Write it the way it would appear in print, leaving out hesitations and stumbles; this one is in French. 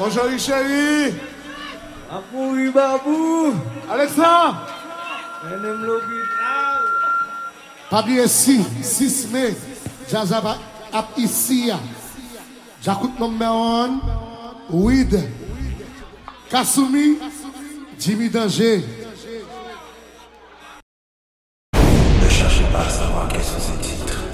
Bonjour chérie. Apouri babou. Alexandre. Enem l'hôpital. Pas bien 6 mai. Jazaba ap ici. J'écoute number 1. Weed. Kasumi. Jimmy Danger.